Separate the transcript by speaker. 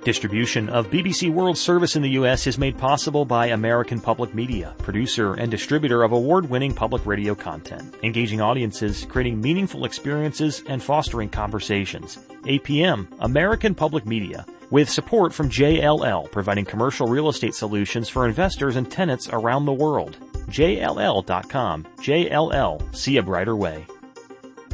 Speaker 1: Distribution of BBC World Service in the U.S. is made possible by American Public Media, producer and distributor of award-winning public radio content, engaging audiences, creating meaningful experiences, and fostering conversations. APM, American Public Media, with support from JLL, providing commercial real estate solutions for investors and tenants around the world. JLL.com. JLL. See a brighter way.